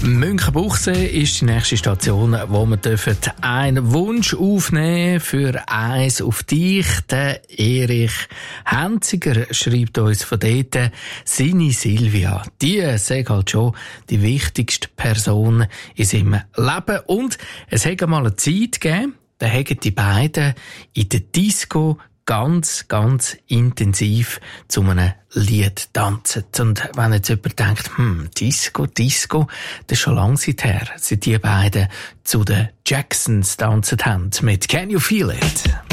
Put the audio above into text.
Münchenbuchsee ist die nächste Station, wo wir einen Wunsch aufnehmen für «Eins auf dich». Der Erich Henziger schreibt uns von dort, seine Silvia, die sei halt schon die wichtigste Person in seinem Leben. Und es hat mal eine Zeit gegeben, da haben die beiden in der Disco ganz intensiv zu einem Lied tanzen. Und wenn jetzt jemand denkt, Disco, das ist schon lange her, seit die beiden zu den Jacksons tanzen haben mit «Can You Feel It?»